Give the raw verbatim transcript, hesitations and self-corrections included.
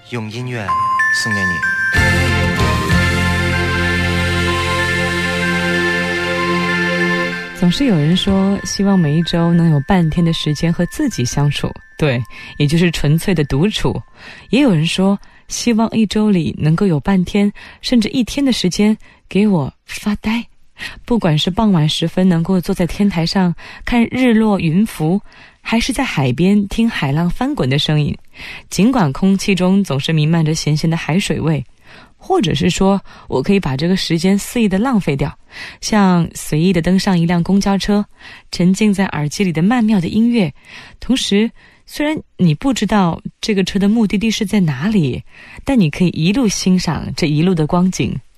用音乐送给你。 总是有人说希望每一周能有半天的时间和自己相处，对，也就是纯粹的独处。也有人说希望一周里能够有半天甚至一天的时间给我发呆，不管是傍晚时分能够坐在天台上看日落云浮，还是在海边听海浪翻滚的声音，尽管空气中总是弥漫着咸咸的海水味，或者是说我可以把这个时间肆意的浪费掉，像随意的登上一辆公交车，沉浸在耳机里的曼妙的音乐，同时虽然你不知道这个车的目的地是在哪里，但你可以一路欣赏这一路的光景，